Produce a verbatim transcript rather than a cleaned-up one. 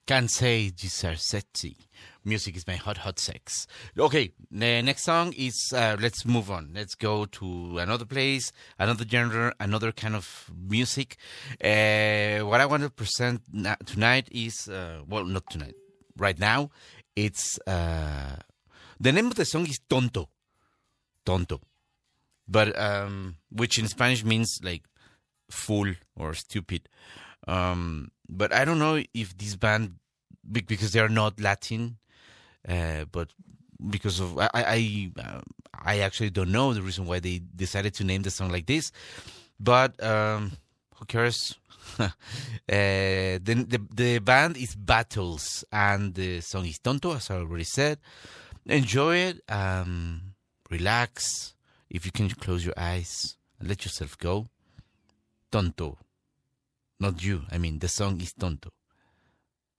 Can't say these are sexy. Music is my hot, hot sex. Okay, the next song is, uh, let's move on. Let's go to another place, another genre, another kind of music. Uh, what I want to present na- tonight is, uh, well, not tonight, right now, it's, uh, the name of the song is Tonto. Tonto. But, um, which in Spanish means like fool or stupid. Um, but I don't know if this band, because they are not Latin, uh, but because of I I uh, I actually don't know the reason why they decided to name the song like this. But um, who cares? uh, the, the the band is Battles, and the song is Tonto, as I already said. Enjoy it. Um, relax. If you can close your eyes and let yourself go. Tonto. Not you. I mean, the song is Tonto.